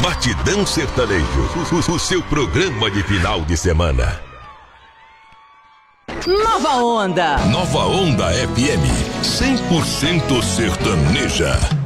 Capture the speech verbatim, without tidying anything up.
Batidão Sertanejo, o, o seu programa de final de semana. Nova Onda. Nova Onda F M, cem por cento sertaneja.